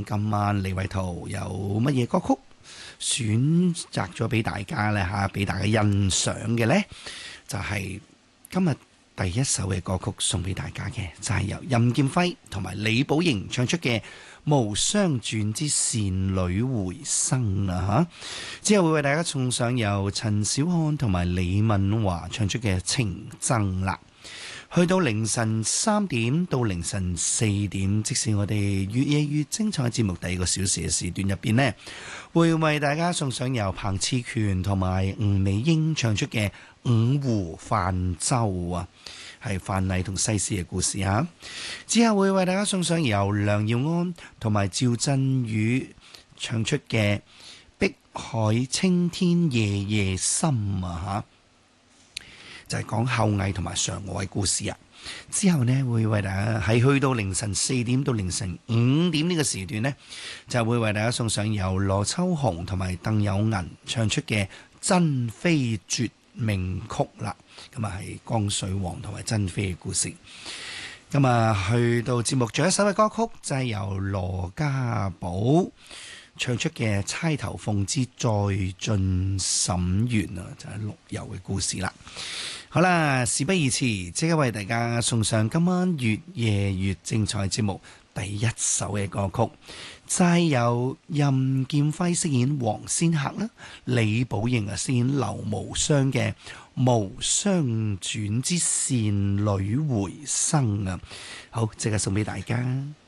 今晚李偉圖有乜嘢歌曲選擇咗俾大家呢？嚇，俾大家欣賞嘅呢，就係今日第一首嘅歌曲送俾大家嘅，就係由任劍輝同埋李寶瑩唱出嘅《無雙傳之倩女回生》啊！嚇，之後會為大家送上由陳小漢同埋李敏華唱出嘅《情僧》啦。去到凌晨3點到凌晨4點，即使我哋越夜越精彩嘅節目第2個小時嘅時段入邊呢，會為大家送上由彭熾權同埋吳美英唱出嘅《五湖泛舟》啊，係范蠡同西施嘅故事啊。之後會為大家送上由梁耀安同埋趙振宇唱出嘅《碧海青天夜夜深》啊，就係講后羿同埋嫦娥嘅故事啊。之後呢，會為大家係去到凌晨4點到凌晨5點呢個時段呢，就會為大家送上由羅秋紅同埋鄧有銀唱出嘅《珍妃絕命曲》啦。咁啊係江水王同埋珍妃嘅故事。咁啊去到節目最後一首嘅歌曲就係由羅家寶唱出嘅《釵頭鳳之再進沈園》啊，就係陸游嘅故事啦。好啦，事不宜遲，即刻為大家送上今晚越夜越精彩節目第一首嘅歌曲，就係由任劍輝飾演黃仙客啦，李寶瑩飾演劉無雙嘅《無雙傳之倩女回生》啊！好，即刻送俾大家。